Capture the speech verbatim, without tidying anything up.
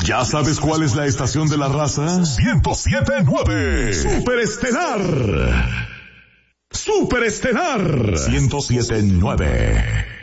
¿Ya sabes cuál es la estación de la raza? ciento siete punto nueve. Superestelar. Superestelar. ciento siete punto nueve.